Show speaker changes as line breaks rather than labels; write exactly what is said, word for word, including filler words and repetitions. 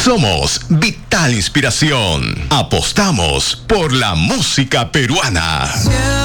Somos Vital Inspiración. Apostamos por la música peruana.